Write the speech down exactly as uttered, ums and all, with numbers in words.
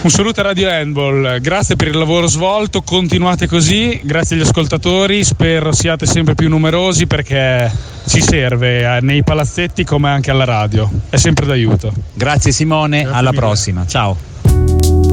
Un saluto a Radio Handball, grazie per il lavoro svolto, continuate così, grazie agli ascoltatori, spero siate sempre più numerosi perché ci serve nei palazzetti come anche alla radio, è sempre d'aiuto. Grazie Simone, grazie alla mille. prossima, ciao.